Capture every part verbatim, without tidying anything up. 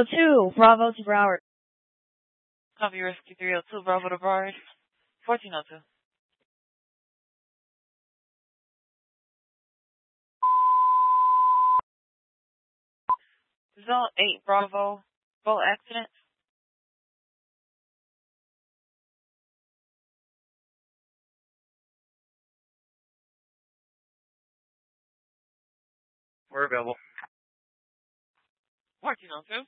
two, Bravo to Broward. Copy Rescue three oh two, Bravo to Broward. fourteen oh two. Zone eight, Bravo. Boat accident. We're available. fourteen oh two.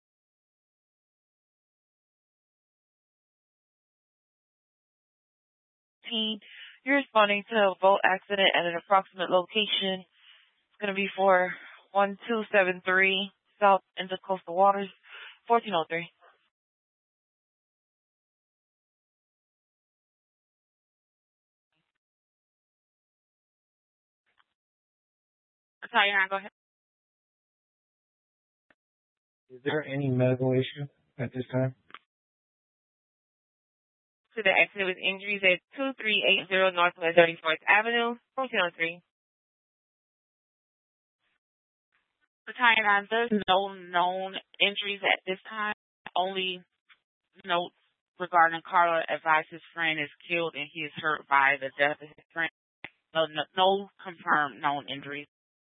You're responding to a boat accident at an approximate location. It's going to be for one two seven three South Intercoastal Waters, fourteen oh three. Italian, go ahead. Is there any medical issue at this time? To the accident with injuries at two three eight zero Northwest thirty-fourth Avenue, fourteen oh three. Italian, there's no known injuries at this time. Only notes regarding Carla advised his friend is killed and he is hurt by the death of his friend. No, no, no confirmed known injuries.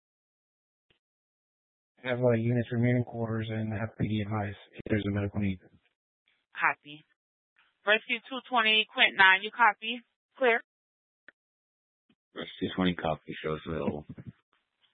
Have uh, units remaining quarters and have P D advice if there's a medical need. Copy. Rescue two twenty, Quint nine, you copy? Clear? Rescue twenty copy, shows available.